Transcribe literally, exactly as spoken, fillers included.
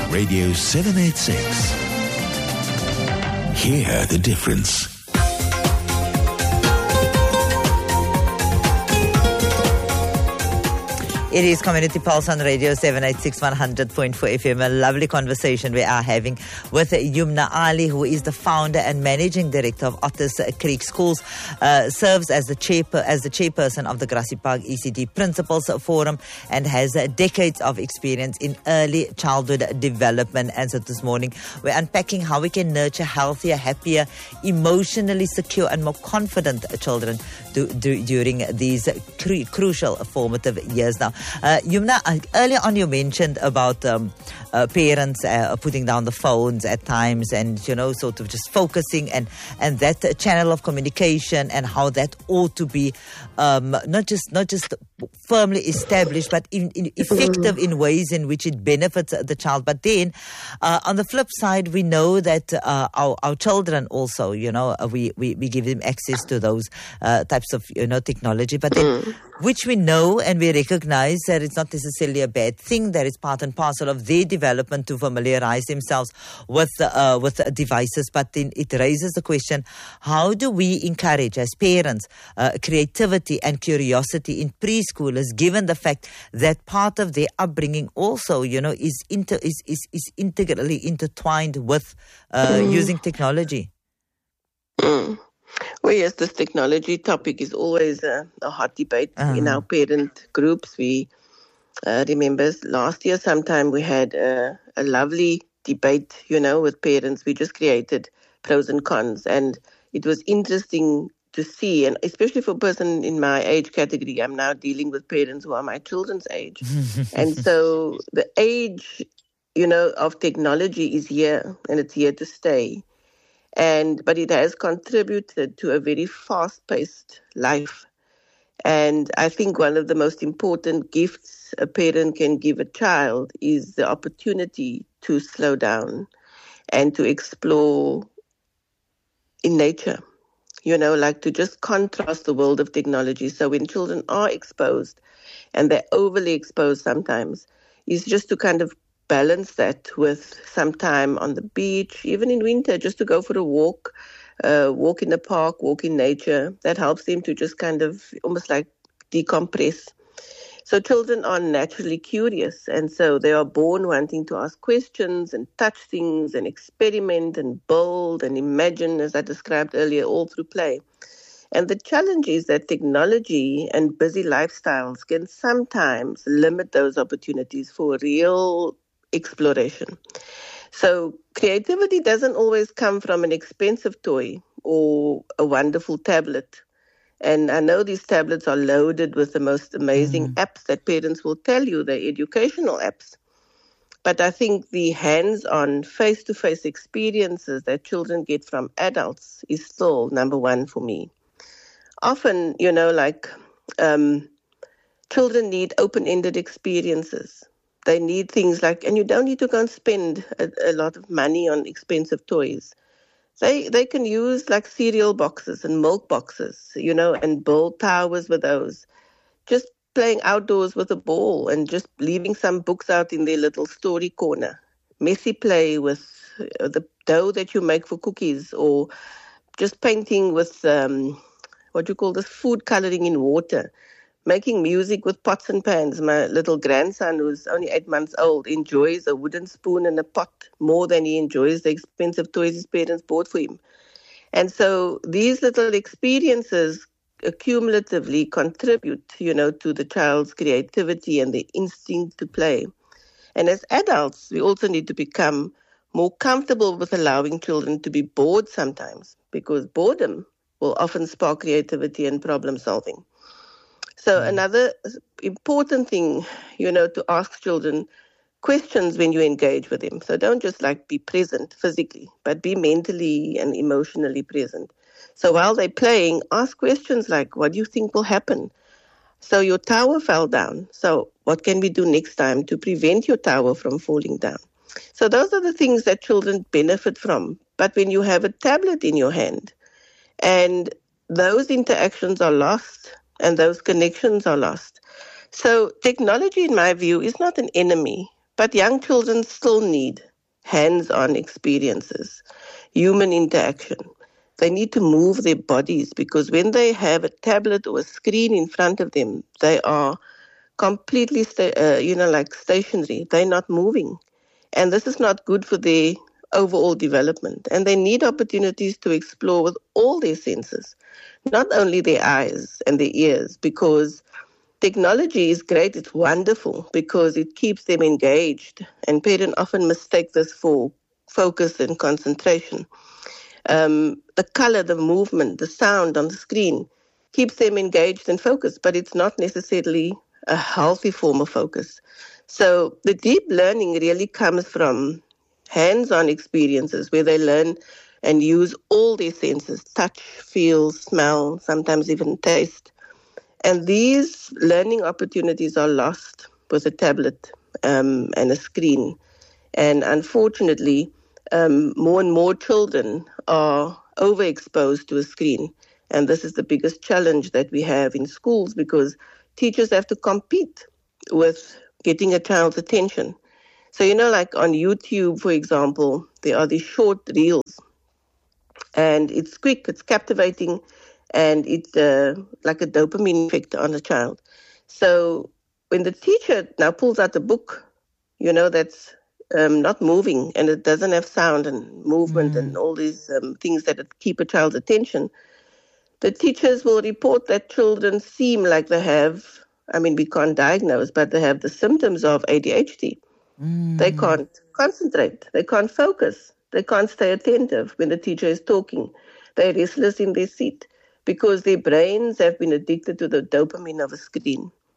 Radio seven eighty-six. Hear the difference. It is Community Pulse on Radio seven eighty-six, one hundred point four F M. A lovely conversation we are having with Yumna Ali, who is the founder and managing director of Otters Creek Schools, uh, serves as the chair as the chairperson of the Grassy Park E C D Principals Forum, and has uh, decades of experience in early childhood development. And so this morning we're unpacking how we can nurture healthier, happier, emotionally secure, and more confident children do, do, during these cru- crucial formative years. Now, Uh, Yumna, uh, earlier on you mentioned about um, uh, parents uh, putting down the phones at times and, you know, sort of just focusing and, and that uh, channel of communication and how that ought to be um, not just not just firmly established, but in, in effective in ways in which it benefits the child. But then uh, on the flip side, we know that uh, our, our children also, you know, we, we, we give them access to those uh, types of, you know, technology, but then which we know and we recognize that it's not necessarily a bad thing, that it's part and parcel of their development to familiarize themselves with uh, with devices. But then it raises the question, how do we encourage as parents uh, creativity and curiosity in preschoolers, given the fact that part of their upbringing also, you know, is inter- is, is, is integrally intertwined with uh, mm. using technology? Mm. Well, yes, this technology topic is always a, a hot debate uh-huh. in our parent groups. We uh, remember last year sometime we had a, a lovely debate, you know, with parents. We just created pros and cons, and it was interesting to see, and especially for a person in my age category, I'm now dealing with parents who are my children's age. And so the age, you know, of technology is here, and it's here to stay. And but it has contributed to a very fast-paced life. And I think one of the most important gifts a parent can give a child is the opportunity to slow down and to explore in nature, you know, like to just contrast the world of technology. So when children are exposed, and they're overly exposed sometimes, is just to kind of balance that with some time on the beach, even in winter, just to go for a walk, uh, walk in the park, walk in nature. That helps them to just kind of almost like decompress. So children are naturally curious, and so they are born wanting to ask questions and touch things and experiment and build and imagine, as I described earlier, all through play. And the challenge is that technology and busy lifestyles can sometimes limit those opportunities for real exploration. So creativity doesn't always come from an expensive toy or a wonderful tablet. And I know these tablets are loaded with the most amazing mm. apps that parents will tell you, they're educational apps. But I think the hands-on, face-to-face experiences that children get from adults is still number one for me. Often, you know, like um, children need open-ended experiences. They need things like, and you don't need to go and spend a, a lot of money on expensive toys. They they can use like cereal boxes and milk boxes, you know, and build towers with those. Just playing outdoors with a ball and just leaving some books out in their little story corner. Messy play with the dough that you make for cookies, or just painting with um, what you call this food coloring in water. Making music with pots and pans. My little grandson, who's only eight months old, enjoys a wooden spoon and a pot more than he enjoys the expensive toys his parents bought for him. And so these little experiences accumulatively contribute, you know, to the child's creativity and the instinct to play. And as adults, we also need to become more comfortable with allowing children to be bored sometimes, because boredom will often spark creativity and problem solving. So another important thing, you know, to ask children questions when you engage with them. So don't just like be present physically, but be mentally and emotionally present. So while they're playing, ask questions like, what do you think will happen? So your tower fell down. So what can we do next time to prevent your tower from falling down? So those are the things that children benefit from. But when you have a tablet in your hand and those interactions are lost, and those connections are lost. So technology, in my view, is not an enemy, But young children still need hands-on experiences, human interaction. They need to move their bodies because when they have a tablet or a screen in front of them, they are completely, sta- uh, you know, like stationary. They're not moving. And this is not good for their overall development. And they need opportunities to explore with all their senses, not only their eyes and their ears, because technology is great, it's wonderful, because it keeps them engaged. And parents often mistake this for focus and concentration. Um, the color, the movement, the sound on the screen keeps them engaged and focused, but it's not necessarily a healthy form of focus. So the deep learning really comes from hands-on experiences where they learn and use all their senses, touch, feel, smell, sometimes even taste. And these learning opportunities are lost with a tablet um, and a screen. And unfortunately, um, more and more children are overexposed to a screen. And this is the biggest challenge that we have in schools because teachers have to compete with getting a child's attention. So, you know, like on YouTube, for example, there are these short reels. And it's quick, it's captivating, and it's uh, like a dopamine effect on a child. So when the teacher now pulls out a book, you know, that's um, not moving and it doesn't have sound and movement mm. and all these um, things that keep a child's attention, the teachers will report that children seem like they have, I mean, we can't diagnose, but they have the symptoms of A D H D. Mm. They can't concentrate. They can't focus. They can't stay attentive when the teacher is talking. They're restless in their seat because their brains have been addicted to the dopamine of a screen.